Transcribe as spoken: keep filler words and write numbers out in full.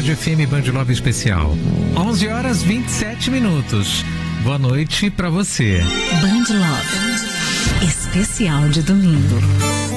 Band F M, Band Love Especial. onze horas e vinte e sete minutos. Boa noite pra você. Band Love Especial de domingo.